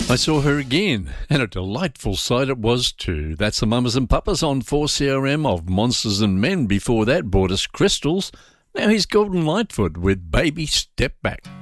I saw her again, and a delightful sight it was too. That's the Mamas and Papas on 4CRM of Monsters and Men. Before that, bought us Crystals. Now he's Gordon Lightfoot with Baby Step Back.